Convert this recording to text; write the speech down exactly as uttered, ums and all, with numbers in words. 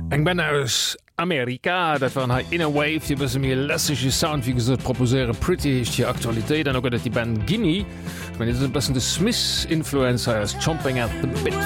Eg ben aus Amerika, dat waren ha inner Wave, Di bësse mir lässege Sound wie gesot proposere pretty die Aktualitéit, an gët die Band Guinea, ich mein, bëssen de Smith Influencer als Chomping at the Bit.